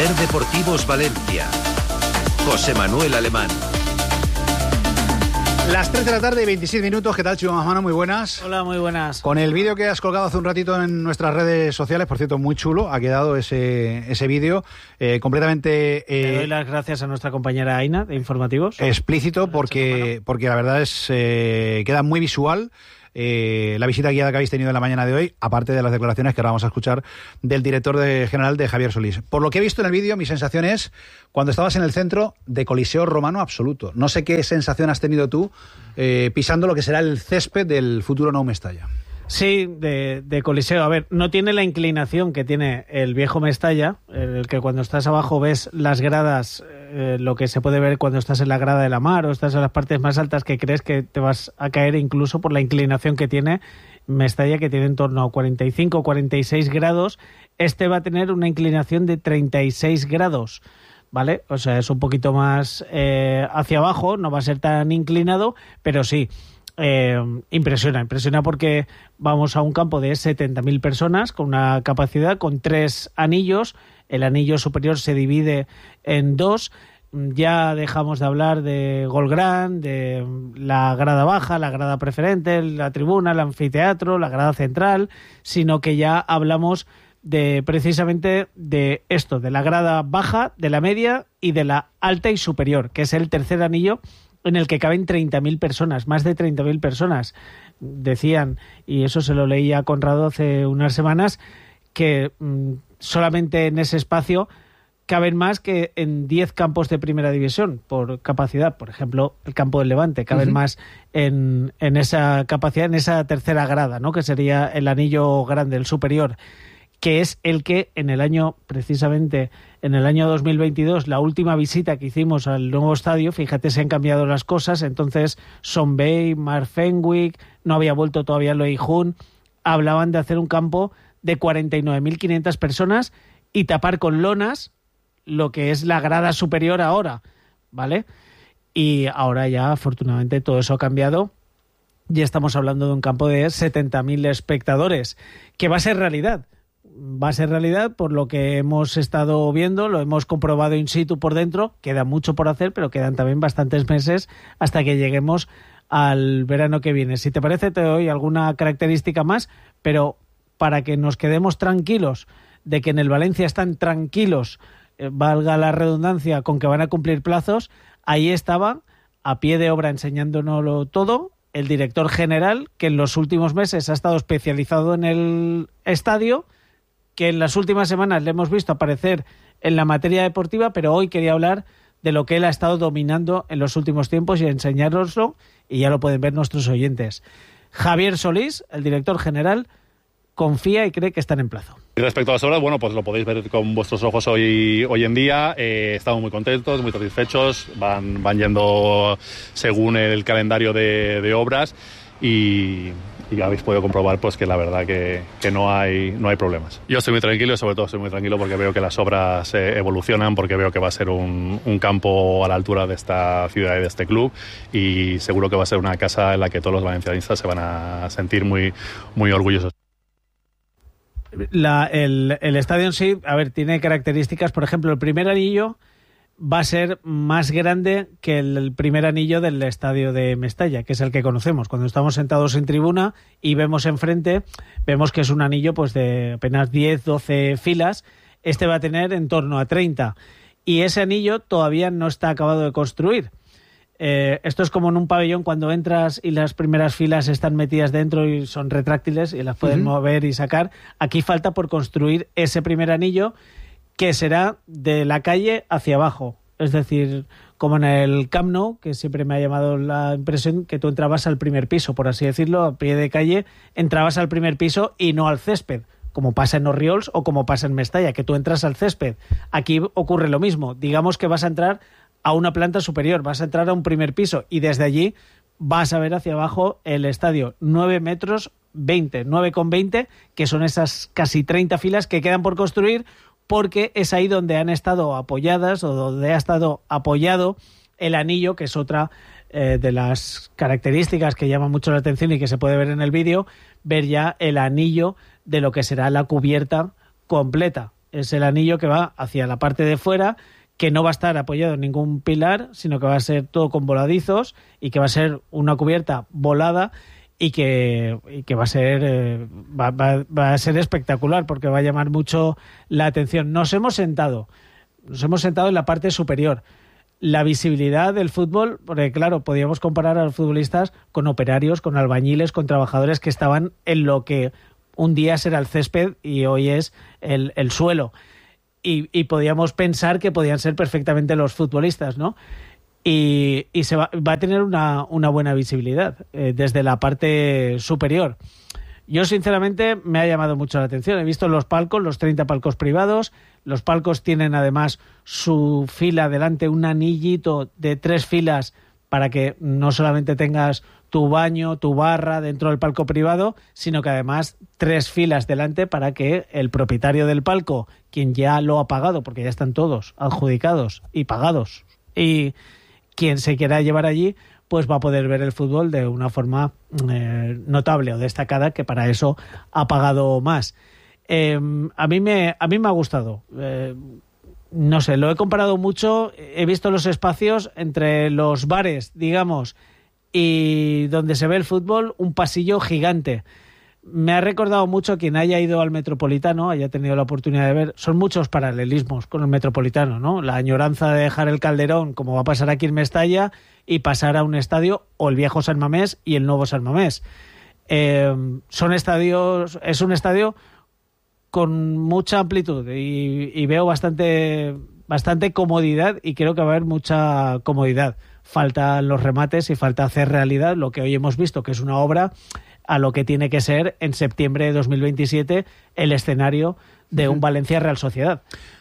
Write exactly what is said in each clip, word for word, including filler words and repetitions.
Ser Deportivos Valencia. José Manuel Alemán. Las tres de la tarde y veintisiete minutos. ¿Qué tal, Chivo Masmano? Muy buenas. Hola, muy buenas. Con el vídeo que has colgado hace un ratito en nuestras redes sociales, por cierto, muy chulo, ha quedado ese, ese vídeo eh, completamente... Eh, Le doy las gracias a nuestra compañera Aina, de Informativos. Explícito, porque, porque la verdad es eh, queda muy visual. Eh, la visita guiada que habéis tenido en la mañana de hoy, aparte de las declaraciones que ahora vamos a escuchar del director de, general de Javier Solís. Por lo que he visto en el vídeo, mi sensación es cuando estabas en el centro de Coliseo Romano absoluto. No sé qué sensación has tenido tú eh, pisando lo que será el césped del futuro Nou Mestalla. Sí, de, de Coliseo. A ver, no tiene la inclinación que tiene el viejo Mestalla, el que cuando estás abajo ves las gradas, eh, lo que se puede ver cuando estás en la grada de la mar o estás en las partes más altas, que crees que te vas a caer incluso por la inclinación que tiene Mestalla, que tiene en torno a cuarenta y cinco, cuarenta y seis grados. Este va a tener una inclinación de treinta y seis grados, ¿vale? O sea, es un poquito más eh, hacia abajo, no va a ser tan inclinado, pero sí. Eh, impresiona, impresiona porque vamos a un campo de setenta mil personas con una capacidad, con tres anillos. El anillo superior se divide en dos. Ya dejamos de hablar de Gol Gran, de la grada baja, la grada preferente, la tribuna, el anfiteatro, la grada central, sino que ya hablamos de precisamente de esto, de la grada baja, de la media y de la alta y superior, que es el tercer anillo en el que caben treinta mil personas, más de treinta mil personas. Decían, y eso se lo leía a Conrado hace unas semanas, que mmm, solamente en ese espacio caben más que en diez campos de primera división por capacidad. Por ejemplo, el campo del Levante, caben uh-huh. más en, en esa capacidad, en esa tercera grada, ¿no? Que sería el anillo grande, el superior, que es el que en el año, precisamente en el año dos mil veintidós, la última visita que hicimos al nuevo estadio, fíjate, se han cambiado las cosas. Entonces Son Bay, Mark Fenwick, no había vuelto todavía Loei Jun, hablaban de hacer un campo de cuarenta y nueve mil quinientas personas y tapar con lonas lo que es la grada superior ahora, ¿vale? Y ahora ya, afortunadamente, todo eso ha cambiado. Ya estamos hablando de un campo de setenta mil espectadores, que va a ser realidad. Va a ser realidad por lo que hemos estado viendo, lo hemos comprobado in situ por dentro. Queda mucho por hacer, pero quedan también bastantes meses hasta que lleguemos al verano que viene. Si te parece, te doy alguna característica más, pero para que nos quedemos tranquilos de que en el Valencia están tranquilos, eh, valga la redundancia, con que van a cumplir plazos, ahí estaba, a pie de obra, enseñándonoslo todo, el director general, que en los últimos meses ha estado especializado en el estadio, que en las últimas semanas le hemos visto aparecer en la materia deportiva, pero hoy quería hablar de lo que él ha estado dominando en los últimos tiempos y enseñárnoslo, y ya lo pueden ver nuestros oyentes. Javier Solís, el director general, confía y cree que están en plazo. Respecto a las obras, bueno, pues lo podéis ver con vuestros ojos hoy, hoy en día. Eh, estamos muy contentos, muy satisfechos, van, van yendo según el calendario de, de obras y... y habéis podido comprobar pues que la verdad que, que no hay no hay problemas. Yo estoy muy tranquilo y sobre todo estoy muy tranquilo porque veo que las obras eh, evolucionan, porque veo que va a ser un, un campo a la altura de esta ciudad y de este club, y seguro que va a ser una casa en la que todos los valencianistas se van a sentir muy, muy orgullosos. La, el, el estadio en sí, a ver, tiene características. Por ejemplo, el primer anillo va a ser más grande que el primer anillo del estadio de Mestalla, que es el que conocemos. Cuando estamos sentados en tribuna y vemos enfrente, vemos que es un anillo pues de apenas diez, doce filas. Este va a tener en torno a treinta. Y ese anillo todavía no está acabado de construir. Eh, esto es como en un pabellón cuando entras y las primeras filas están metidas dentro y son retráctiles y las pueden uh-huh. mover y sacar. Aquí falta por construir ese primer anillo, que será de la calle hacia abajo. Es decir, como en el Camp Nou, que siempre me ha llamado la impresión que tú entrabas al primer piso, por así decirlo, a pie de calle, entrabas al primer piso y no al césped, como pasa en Orriols o como pasa en Mestalla, que tú entras al césped. Aquí ocurre lo mismo. Digamos que vas a entrar a una planta superior, vas a entrar a un primer piso y desde allí vas a ver hacia abajo el estadio. nueve metros veinte, nueve con veinte, que son esas casi treinta filas que quedan por construir, porque es ahí donde han estado apoyadas o donde ha estado apoyado el anillo, que es otra eh, de las características que llama mucho la atención y que se puede ver en el vídeo, ver ya el anillo de lo que será la cubierta completa. es el anillo que va hacia la parte de fuera, que no va a estar apoyado en ningún pilar, sino que va a ser todo con voladizos y que va a ser una cubierta volada y que, y que va a ser eh, va, va, va a ser espectacular porque va a llamar mucho la atención. Nos hemos sentado, nos hemos sentado en la parte superior. La visibilidad del fútbol, porque claro, podíamos comparar a los futbolistas con operarios, con albañiles, con trabajadores que estaban en lo que un día será el césped y hoy es el, el suelo. Y, y podíamos pensar que podían ser perfectamente los futbolistas, ¿no? Y, y se va, va a tener una, una buena visibilidad eh, desde la parte superior. Yo, sinceramente, me ha llamado mucho la atención. He visto los palcos, los treinta palcos privados. Los palcos tienen, además, su fila delante, un anillito de tres filas para que no solamente tengas tu baño, tu barra dentro del palco privado, sino que además tres filas delante para que el propietario del palco, quien ya lo ha pagado, porque ya están todos adjudicados y pagados, y quien se quiera llevar allí, pues va a poder ver el fútbol de una forma eh, notable o destacada, que para eso ha pagado más. Eh, a mí me a mí me ha gustado. Eh, no sé, lo he comparado mucho. He visto los espacios entre los bares, digamos, y donde se ve el fútbol, un pasillo gigante. Me ha recordado mucho, quien haya ido al Metropolitano, haya tenido la oportunidad de ver, son muchos paralelismos con el Metropolitano, ¿no? La añoranza de dejar el Calderón, como va a pasar aquí en Mestalla, y pasar a un estadio, o el viejo San Mamés y el nuevo San Mamés. Eh, son estadios, es un estadio con mucha amplitud y, y veo bastante, bastante comodidad, y creo que va a haber mucha comodidad. Faltan los remates y falta hacer realidad lo que hoy hemos visto, que es una obra, a lo que tiene que ser en septiembre de dos mil veintisiete el escenario de un Valencia Real Sociedad.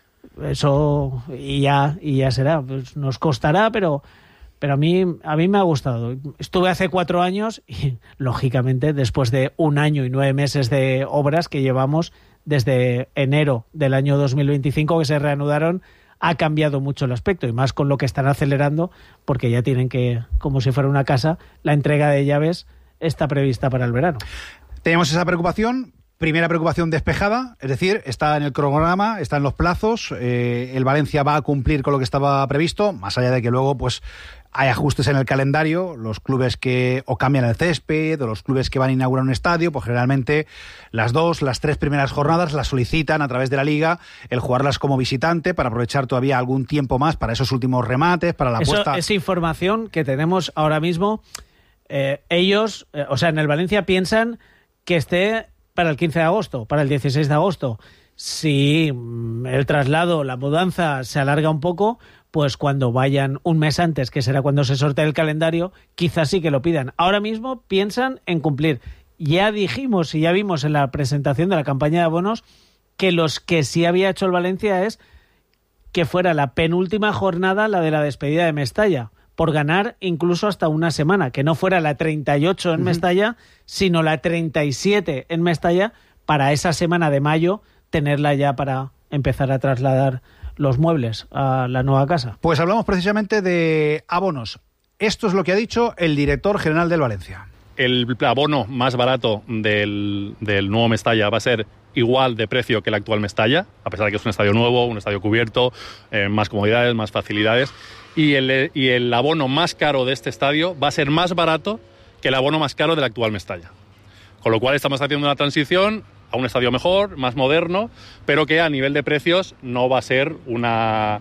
Eso y ya y ya será. Pues nos costará, pero pero a mí a mí me ha gustado. Estuve hace cuatro años y, lógicamente, después de un año y nueve meses de obras que llevamos desde enero del año dos mil veinticinco, que se reanudaron, ha cambiado mucho el aspecto, y más con lo que están acelerando, porque ya tienen que, como si fuera una casa, la entrega de llaves está prevista para el verano. Tenemos esa preocupación. Primera preocupación despejada, es decir, está en el cronograma, está en los plazos, eh, el Valencia va a cumplir con lo que estaba previsto, más allá de que luego pues hay ajustes en el calendario, los clubes que o cambian el césped, o los clubes que van a inaugurar un estadio, pues generalmente las dos, las tres primeras jornadas las solicitan a través de la Liga, el jugarlas como visitante para aprovechar todavía algún tiempo más para esos últimos remates, para la Eso, apuesta. Esa información que tenemos ahora mismo, eh, ellos, eh, o sea, en el Valencia piensan que esté para el quince de agosto, para el dieciséis de agosto. Si el traslado, la mudanza se alarga un poco, pues cuando vayan un mes antes, que será cuando se sortee el calendario, quizás sí que lo pidan. Ahora mismo piensan en cumplir. Ya dijimos y ya vimos en la presentación de la campaña de abonos que los que sí había hecho el Valencia es que fuera la penúltima jornada la de la despedida de Mestalla, por ganar incluso hasta una semana, que no fuera la treinta y ocho en Mestalla, sino la treinta y siete en Mestalla, para esa semana de mayo tenerla ya para empezar a trasladar los muebles a la nueva casa. Pues hablamos precisamente de abonos. Esto es lo que ha dicho el director general del Valencia. El abono más barato del, del nuevo Mestalla va a ser igual de precio que el actual Mestalla, a pesar de que es un estadio nuevo, un estadio cubierto, eh, más comodidades, más facilidades. Y el, y el abono más caro de este estadio va a ser más barato que el abono más caro del actual Mestalla. Con lo cual estamos haciendo una transición a un estadio mejor, más moderno, pero que a nivel de precios no va a ser una,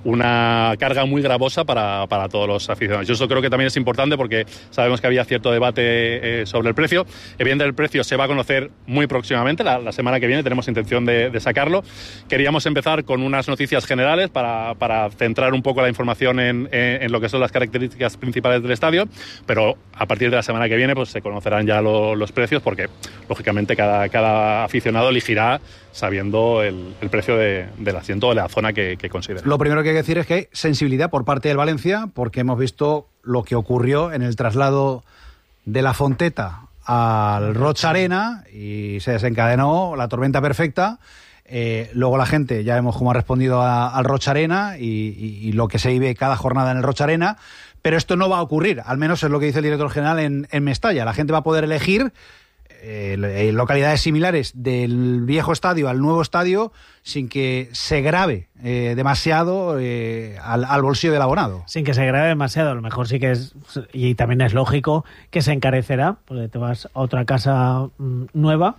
una carga muy gravosa para, para todos los aficionados. Yo eso creo que también es importante, porque sabemos que había cierto debate eh, sobre el precio. Evidentemente el precio se va a conocer muy próximamente, la, la semana que viene tenemos intención de, de sacarlo. Queríamos empezar con unas noticias generales para, para centrar un poco la información en, en, en lo que son las características principales del estadio, pero a partir de la semana que viene pues se conocerán ya lo, los precios, porque lógicamente cada, cada aficionado elegirá sabiendo el, el precio de, del asiento o de la zona que, que considere. Lo primero que hay que decir es que hay sensibilidad por parte del Valencia, porque hemos visto lo que ocurrió en el traslado de la Fonteta al Roig Arena y se desencadenó la tormenta perfecta. Eh, luego la gente, ya vemos cómo ha respondido a, al Roig Arena y, y, y lo que se vive cada jornada en el Roig Arena, pero esto no va a ocurrir, al menos es lo que dice el director general en, en Mestalla. La gente va a poder elegir eh, localidades similares del viejo estadio al nuevo estadio sin que se grave eh, demasiado eh, al, al bolsillo del abonado. Sin que se grave demasiado, a lo mejor sí que es, y también es lógico que se encarecerá, porque te vas a otra casa mm, nueva,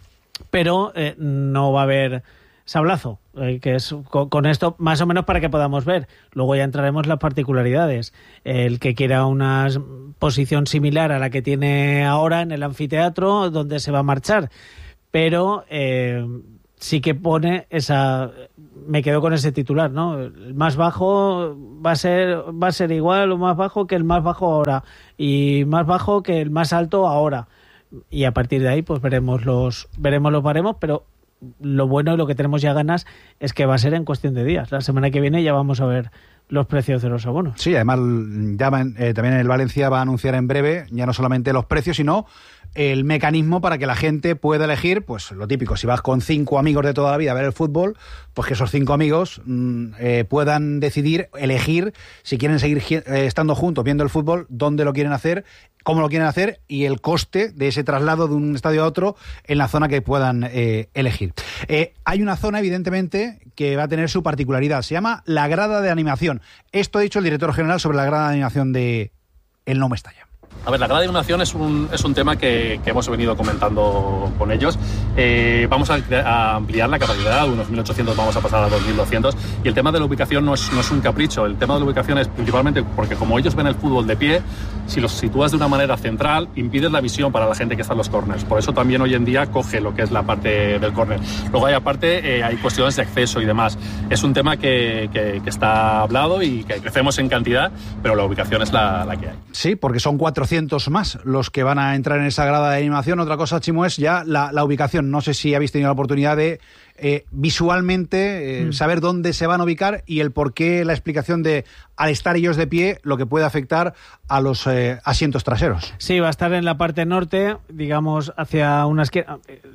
pero eh, no va a haber sablazo, eh, que es con, con esto más o menos para que podamos ver. Luego ya entraremos en las particularidades. El que quiera una posición similar a la que tiene ahora en el anfiteatro, donde se va a marchar, pero eh, sí que pone esa, me quedo con ese titular, ¿no? El más bajo va a ser va a ser igual o más bajo que el más bajo ahora, y más bajo que el más alto ahora, y a partir de ahí pues veremos los veremos los baremos, pero lo bueno y lo que tenemos ya ganas es que va a ser en cuestión de días. La semana que viene ya vamos a ver los precios de los abonos. Sí, además ya van, eh, también el Valencia va a anunciar en breve ya no solamente los precios, sino el mecanismo para que la gente pueda elegir, pues lo típico, si vas con cinco amigos de toda la vida a ver el fútbol, pues que esos cinco amigos mmm, eh, puedan decidir, elegir si quieren seguir eh, estando juntos viendo el fútbol, dónde lo quieren hacer, cómo lo quieren hacer y el coste de ese traslado de un estadio a otro en la zona que puedan eh, elegir. Eh, hay una zona, evidentemente, que va a tener su particularidad. Se llama la grada de animación. Esto ha dicho el director general sobre la grada de animación de el Nou Mestalla. A ver, la grada de animación es un, es un tema que, que hemos venido comentando con ellos. Eh, vamos a, a ampliar la capacidad, de unos mil ochocientos vamos a pasar a dos mil doscientos, y el tema de la ubicación no es, no es un capricho. El tema de la ubicación es principalmente porque como ellos ven el fútbol de pie, si los sitúas de una manera central, impides la visión para la gente que está en los corners. Por eso también hoy en día coge lo que es la parte del córner. Luego hay aparte, eh, hay cuestiones de acceso y demás. Es un tema que, que, que está hablado y que crecemos en cantidad, pero la ubicación es la, la que hay. Sí, porque son cuatrocientos más los que van a entrar en esa grada de animación. Otra cosa, Chimo, es ya la, la ubicación. No sé si habéis tenido la oportunidad de eh, visualmente eh, mm. saber dónde se van a ubicar y el por qué la explicación de al estar ellos de pie lo que puede afectar a los eh, asientos traseros. Sí, va a estar en la parte norte, digamos, hacia una esquina.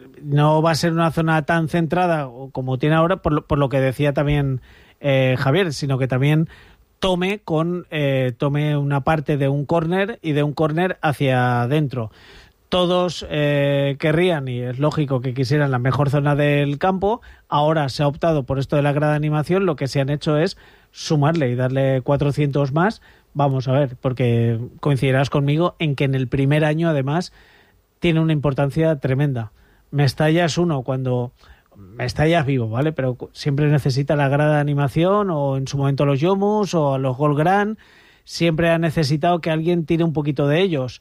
No va a ser una zona tan centrada como tiene ahora, por lo, por lo que decía también eh, Javier, sino que también tome con eh, tome una parte de un córner y de un córner hacia adentro. Todos eh, querrían, y es lógico que quisieran, la mejor zona del campo. Ahora se ha optado por esto de la grada de animación. Lo que se han hecho es sumarle y darle cuatrocientos más. Vamos a ver, porque coincidirás conmigo en que en el primer año, además, tiene una importancia tremenda. Mestalla es uno, cuando Mestalla es vivo, ¿vale? Pero siempre necesita la grada de animación, o en su momento los Yomus, o los Gol Gran. Siempre ha necesitado que alguien tire un poquito de ellos.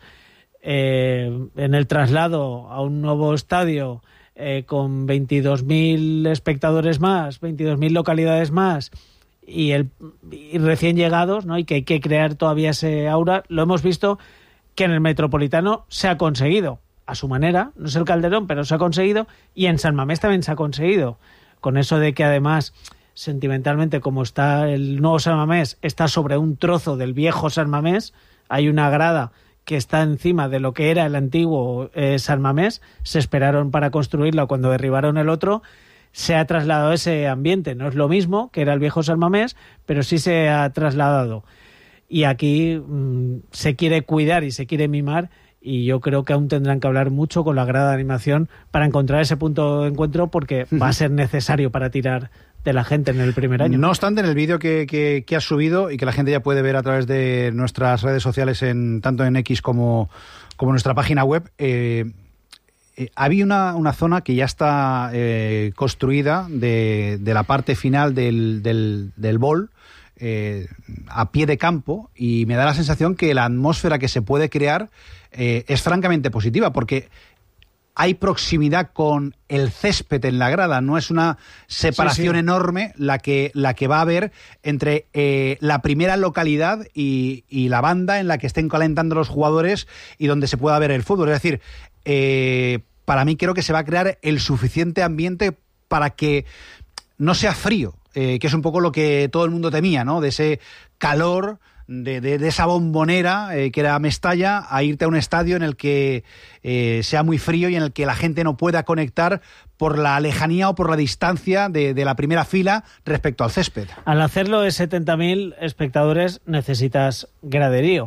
Eh, en el traslado a un nuevo estadio eh, con veintidós mil espectadores más, veintidós mil localidades más y, el, y recién llegados, ¿no? Y que hay que crear todavía ese aura. Lo hemos visto que en el Metropolitano se ha conseguido a su manera, no es el Calderón, pero se ha conseguido, y en San Mamés también se ha conseguido, con eso de que además sentimentalmente, como está el nuevo San Mamés, está sobre un trozo del viejo San Mamés, hay una grada que está encima de lo que era el antiguo eh, San Mamés. Se esperaron para construirla cuando derribaron el otro. Se ha trasladado ese ambiente. No es lo mismo que era el viejo San Mamés, pero sí se ha trasladado. Y aquí mmm, se quiere cuidar y se quiere mimar, y yo creo que aún tendrán que hablar mucho con la grada de animación para encontrar ese punto de encuentro, porque va a ser necesario para tirar de la gente en el primer año. No obstante, en el vídeo que, que, que has subido y que la gente ya puede ver a través de nuestras redes sociales, en tanto en X como, como en nuestra página web, eh, eh, había una, una zona que ya está eh, construida de, de la parte final del, del, del bowl, eh, a pie de campo, y me da la sensación que la atmósfera que se puede crear eh, es francamente positiva, porque hay proximidad con el césped en la grada, no es una separación sí, sí. enorme la que, la que va a haber entre eh, la primera localidad y, y la banda en la que estén calentando los jugadores y donde se pueda ver el fútbol. Es decir, eh, para mí creo que se va a crear el suficiente ambiente para que no sea frío, eh, que es un poco lo que todo el mundo temía, ¿no? De ese calor, De, de, de esa bombonera eh, que era Mestalla, a irte a un estadio en el que eh, sea muy frío y en el que la gente no pueda conectar por la lejanía o por la distancia de, de la primera fila respecto al césped. Al hacerlo de setenta mil espectadores necesitas graderío,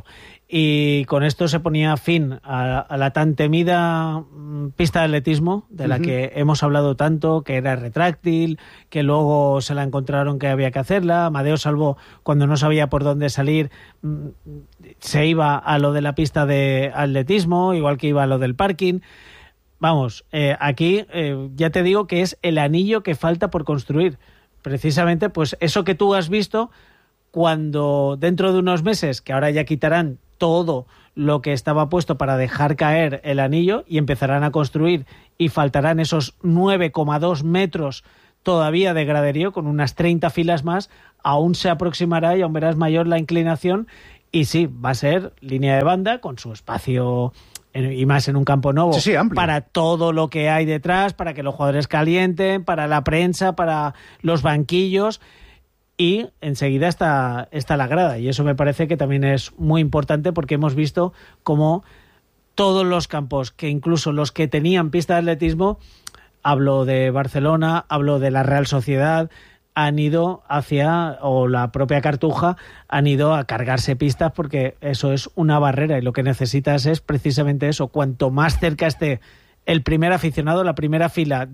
y con esto se ponía fin a, a la tan temida pista de atletismo, de la uh-huh. que hemos hablado tanto, que era retráctil, que luego se la encontraron que había que hacerla. Amadeo Salvo, cuando no sabía por dónde salir, se iba a lo de la pista de atletismo, igual que iba a lo del parking. Vamos, eh, aquí eh, ya te digo que es el anillo que falta por construir. Precisamente, pues eso que tú has visto, cuando dentro de unos meses, que ahora ya quitarán todo lo que estaba puesto para dejar caer el anillo y empezarán a construir, y faltarán esos nueve coma dos metros todavía de graderío con unas treinta filas más, aún se aproximará y aún verás mayor la inclinación, y sí, va a ser línea de banda con su espacio en, y más en un campo nuevo, sí, sí, para todo lo que hay detrás, para que los jugadores calienten, para la prensa, para los banquillos. Y enseguida está, está la grada, y eso me parece que también es muy importante, porque hemos visto cómo todos los campos, que incluso los que tenían pista de atletismo, hablo de Barcelona, hablo de la Real Sociedad, han ido hacia, o la propia Cartuja, han ido a cargarse pistas, porque eso es una barrera, y lo que necesitas es precisamente eso. Cuanto más cerca esté el primer aficionado, la primera fila